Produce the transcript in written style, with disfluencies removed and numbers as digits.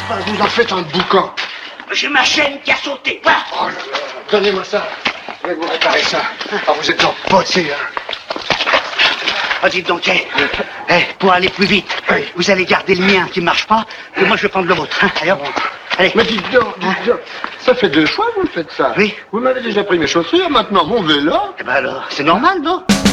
se passe? Vous en faites un boucan. J'ai ma chaîne qui a sauté. Voilà. Oh là là. Donnez-moi ça. Je vais vous réparer ça. Ah, vous êtes empoté, hein. Ah, dites donc, pour aller plus vite, vous allez garder le mien qui ne marche pas, et moi je vais prendre le vôtre. Hein. Allez, hop. Allez. Mais dites donc. Ça fait 2 fois que vous faites ça. Oui. Vous m'avez déjà pris mes chaussures, maintenant mon vélo. Eh ben alors, c'est normal, non?